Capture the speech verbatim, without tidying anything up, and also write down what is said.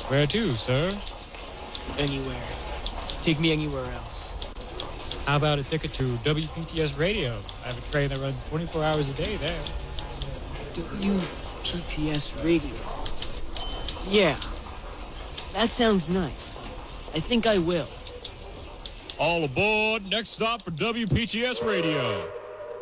Where to, sir? Anywhere. Take me anywhere else. How about a ticket to W P T S Radio? I have a train that runs twenty-four hours a day there. W P T S Radio. Yeah. That sounds nice. I think I will. All aboard. Next stop for W P T S Radio.